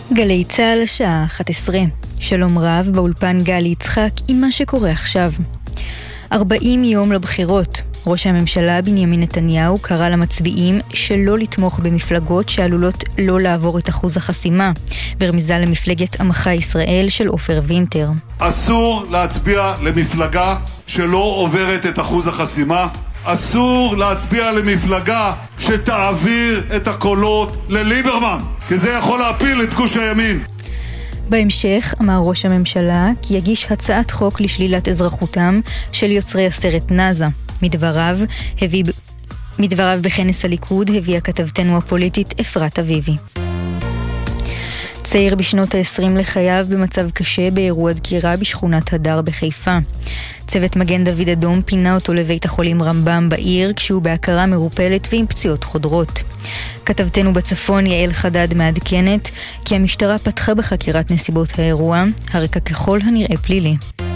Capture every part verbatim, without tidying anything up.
גלי צהל השעה אחת עשרה. שלום רב, באולפן גלי יצחק עם מה שקורה עכשיו. ארבעים יום לבחירות. ראש הממשלה בנימין נתניהו קרא למצביעים שלא לתמוך במפלגות שעלולות לא לעבור את אחוז החסימה, ברמיזה למפלגת עמך ישראל של עופר וינטר. אסור להצביע למפלגה שלא עוברת את אחוז החסימה. אסור להצביע למפלגה שתעביר את הקולות לליברמן, כי זה יכול להפיל את גוש הימין. בהמשך אמר ראש הממשלה כי יגיש הצעת חוק לשלילת אזרחותם של יוצרי הסרט נאזה. מדבריו, הביא, מדבריו בכנס הליכוד הביאה כתבתנו הפוליטית אפרת אביבי. צעיר בשנות ה-עשרים לחייו במצב קשה באירוע דקירה בשכונת הדר בחיפה. צוות מגן דוד אדום פינה אותו לבית החולים רמב"ם בעיר כשהוא בהכרה מרופלת ועם פציעות חודרות. כתבתנו בצפון יעל חדד מעדכנת כי המשטרה פתחה בחקירת נסיבות האירוע, הרקע ככל הנראה פלילי.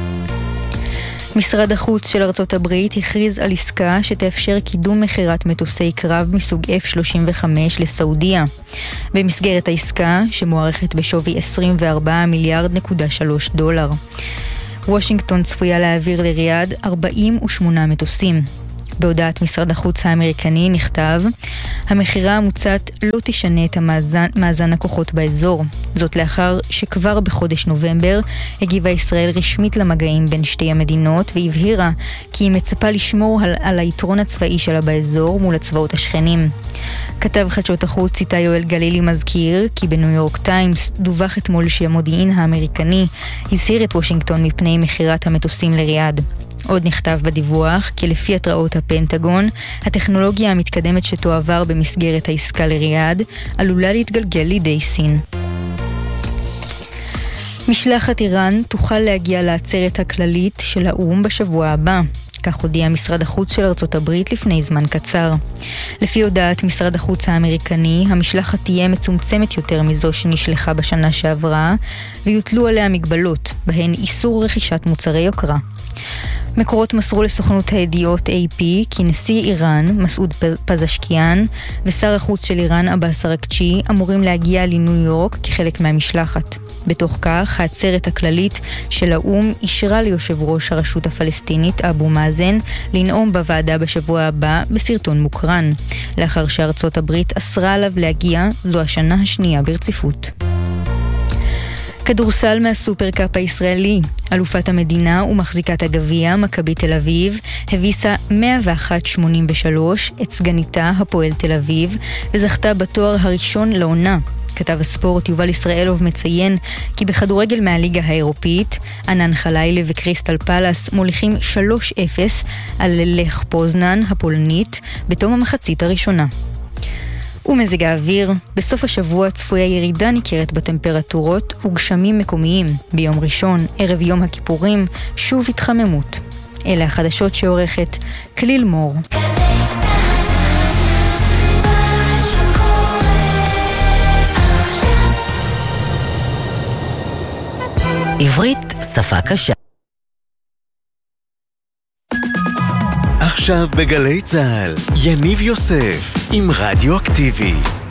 משרד החוץ של ארצות הברית הכריז על עסקה שתאפשר קידום מחירת מטוסי קרב מסוג אף שלושים וחמש לסעודיה. במסגרת העסקה, שמוערכת בשווי עשרים וארבעה מיליארד נקודה שלוש דולר. וושינגטון צפויה להעביר לריאד ארבעים ושמונה מטוסים. בהודעת משרד החוץ האמריקני נכתב, המחירה המוצעת לא תשנה את המאזן, מאזן הכוחות באזור. זאת לאחר שכבר בחודש נובמבר הגיבה ישראל רשמית למגעים בין שתי המדינות והבהירה כי היא מצפה לשמור על, על היתרון הצבאי שלה באזור מול הצבאות השכנים. כתב חדשות החוץ איתי יואל גלילי מזכיר כי בניו יורק טיימס דווח אתמול שהמודיעין האמריקני הסיר את וושינגטון מפני מחירת המטוסים לריאד. עוד נכתב בדיווח כי לפי התראות הפנטגון, הטכנולוגיה המתקדמת שתועבר במסגרת העסקה לריאד עלולה להתגלגל לידי סין. משלחת איראן תוכל להגיע לעצרת הכללית של האו"ם בשבוע הבא. כך הודיע משרד החוץ של ארצות הברית לפני זמן קצר. לפי הודעת משרד החוץ האמריקני, המשלחת תהיה מצומצמת יותר מזו שנשלחה בשנה שעברה, ויוטלו עליה מגבלות, בהן איסור רכישת מוצרי יוקרה. מקורות מסרו לסוכנות הידיעות איי פי כי נשיא איראן, מסעוד פזשקיאן, ושר החוץ של איראן, עבאס אראגצ'י, אמורים להגיע לניו יורק כחלק מהמשלחת. בתוך כך, העצרת הכללית של האו"ם אישרה ליושב ראש הרשות הפלסטינית, אבו מאזן, לנאום בוועדה בשבוע הבא בסרטון מוקרן, לאחר שארצות הברית אסרה עליו להגיע, זו השנה השנייה ברציפות. כדורסל מהסופרקאפ הישראלי. אלופת המדינה ומחזיקת הגביע, מכבי תל אביב, הביסה מאה ואחת שמונים ושלוש את סגניתה הפועל תל אביב, וזכתה בתואר הראשון לעונה. כתב הספורט יובל ישראלוב מציין כי בכדורגל מהליגה האירופית, ענן חלילה וקריסטל פלאס מוליכים שלוש אפס על לך פוזנן הפולנית בתום המחצית הראשונה. ומזג האוויר, בסוף השבוע צפויה ירידה ניכרת בטמפרטורות וגשמים מקומיים. ביום ראשון, ערב יום הכיפורים, שוב התחממות. אלה החדשות שעורכת כליל מור. עברית שפה קשה. עכשיו בגלי צהל, יניב יוסף עם רדיו אקטיבי.